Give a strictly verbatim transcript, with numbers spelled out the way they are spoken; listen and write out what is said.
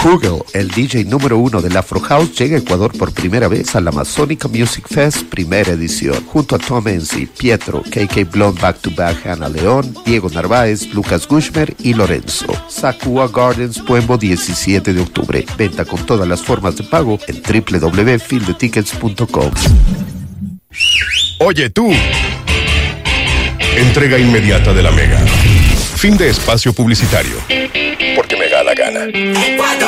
Kugel, el D J número uno del Afro House, llega a Ecuador por primera vez a la Amazónica Music Fest primera edición, junto a Tom Enzi, Pietro, K K Blonde Back to Back, Ana León, Diego Narváez, Lucas Gushmer y Lorenzo. Sakua Gardens, Puembo, diecisiete de octubre. Venta con todas las formas de pago en doble u doble u doble u punto field tickets punto com. Oye tú. Entrega inmediata de la Mega. Fin de espacio publicitario. Porque me da la gana.